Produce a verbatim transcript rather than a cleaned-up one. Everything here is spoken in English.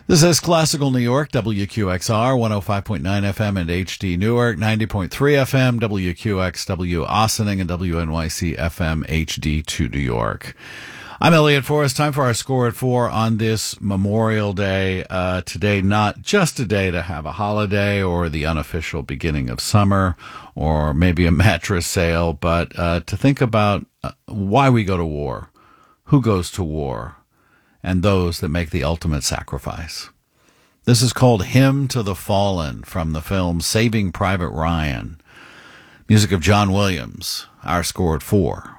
This is Classical New York, W Q X R, one oh five point nine F M and H D Newark, ninety point three F M, W Q X W Ossining, and W N Y C F M H D two New York. I'm Elliot Forrest. Time for our Score at Four on this Memorial Day. Uh, today, not just a day to have a holiday or the unofficial beginning of summer or maybe a mattress sale, but uh, to think about uh, why we go to war, who goes to war, and those that make the ultimate sacrifice. This is called Hymn to the Fallen from the film Saving Private Ryan. Music of John Williams. Our Score at Four.